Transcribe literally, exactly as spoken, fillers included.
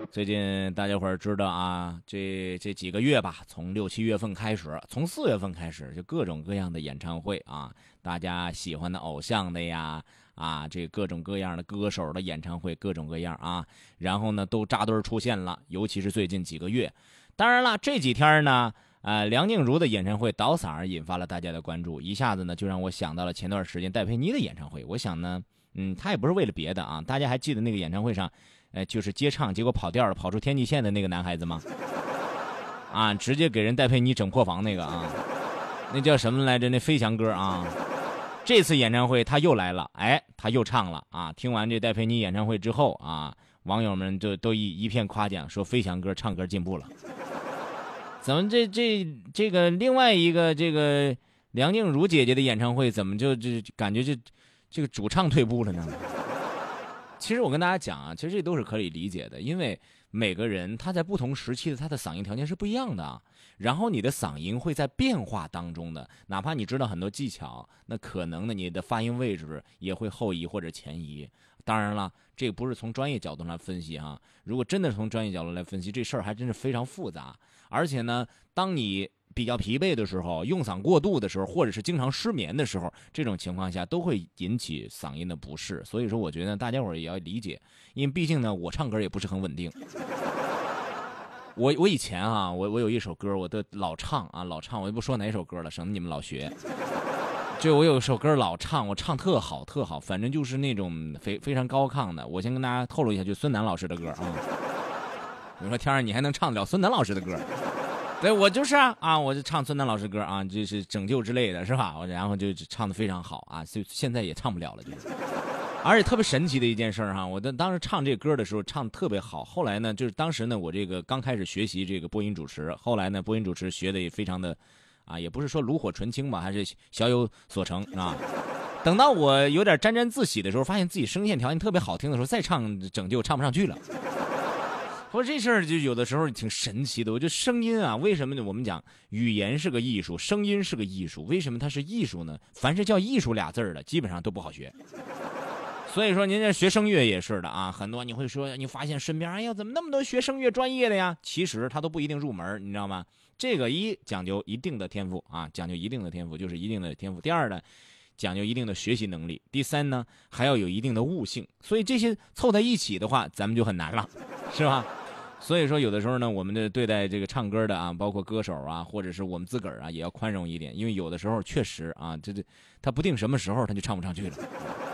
最近大家伙儿知道啊，这这几个月吧，从六七月份开始，从四月份开始，就各种各样的演唱会啊，大家喜欢的偶像的呀，啊，这各种各样的歌手的演唱会，各种各样啊，然后呢都扎堆出现了，尤其是最近几个月。当然了，这几天呢，呃，梁静茹的演唱会倒嗓儿引发了大家的关注，一下子呢就让我想到了前段时间戴佩妮的演唱会。我想呢，嗯，她也不是为了别的啊，大家还记得那个演唱会上。呃，就是接唱，结果跑调了，跑出天际线的那个男孩子吗？啊，直接给人戴佩妮整破防那个啊，那叫什么来着？那飞翔歌啊。这次演唱会他又来了，哎，他又唱了啊。听完这戴佩妮演唱会之后啊，网友们就都一一片夸奖，说飞翔歌唱歌进步了。怎么这这这个另外一个这个梁静茹姐姐的演唱会，怎么就这感觉这这个主唱退步了呢？其实我跟大家讲啊，其实这都是可以理解的，因为每个人他在不同时期的他的嗓音条件是不一样的啊。然后你的嗓音会在变化当中的，哪怕你知道很多技巧，那可能呢你的发音位置也会后移或者前移。当然了，这个不是从专业角度来分析哈。如果真的从专业角度来分析，这事儿还真是非常复杂。而且呢，当你比较疲惫的时候，用嗓过度的时候，或者是经常失眠的时候，这种情况下都会引起嗓音的不适。所以说我觉得大家伙儿也要理解，因为毕竟呢我唱歌也不是很稳定。我我以前啊，我我有一首歌我都老唱啊老唱，我就不说哪首歌了，省得你们老学。就我有一首歌老唱，我唱特好特好，反正就是那种非非常高亢的。我先跟大家透露一下，就孙楠老师的歌啊。你说天儿你还能唱得了孙楠老师的歌？对，我就是啊啊，我就唱孙楠老师歌啊，就是拯救之类的，是吧？然后就唱得非常好啊，就现在也唱不了了，就。而且特别神奇的一件事哈，我的当时唱这个歌的时候唱得特别好，后来呢，就是当时呢，我这个刚开始学习这个播音主持，后来呢，播音主持学的也非常的，啊，也不是说炉火纯青吧，还是小有所成啊。等到我有点沾沾自喜的时候，发现自己声线条件特别好听的时候，再唱拯救唱不上去了。不过这事儿就有的时候挺神奇的，我觉得声音啊，为什么呢？我们讲语言是个艺术，声音是个艺术，为什么它是艺术呢？凡是叫艺术俩字儿的，基本上都不好学。所以说您这学声乐也是的啊，很多你会说，你发现身边，哎呀，怎么那么多学声乐专业的呀？其实他都不一定入门，你知道吗？这个一讲究一定的天赋啊，讲究一定的天赋就是一定的天赋。第二呢，讲究一定的学习能力。第三呢，还要有一定的悟性。所以这些凑在一起的话，咱们就很难了，是吧？所以说有的时候呢，我们的对待这个唱歌的啊，包括歌手啊，或者是我们自个儿啊，也要宽容一点，因为有的时候确实啊，这这他不定什么时候他就唱不上去了。